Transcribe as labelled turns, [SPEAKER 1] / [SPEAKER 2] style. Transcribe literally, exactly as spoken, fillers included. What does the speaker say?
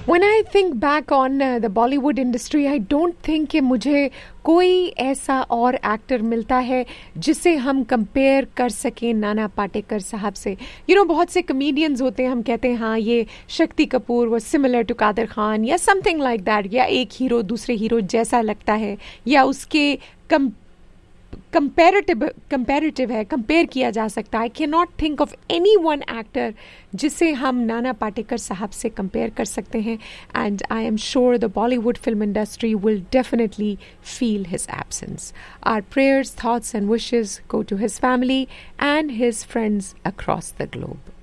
[SPEAKER 1] When I think back on uh, the Bollywood industry, I don't think कि मुझे कोई ऐसा और एक्टर मिलता है जिसे हम कंपेयर कर सकें नाना पाटेकर साहब से. यू नो बहुत से कमेडियंस होते हैं, हम कहते हैं हाँ ये शक्ति कपूर वो सिमिलर टू कादर खान या समथिंग लाइक दैट, या एक हीरो दूसरे हीरो जैसा लगता है, या उसके कम कंपेरेटिव कंपेरेटिव है, कंपेयर किया जा सकता है. I can not think of any one actor जिसे हम नाना पाटेकर साहब से कंपेयर कर सकते हैं. And I am sure the Bollywood film industry will definitely feel his absence. Our prayers, thoughts and wishes go to his family and his friends across the globe.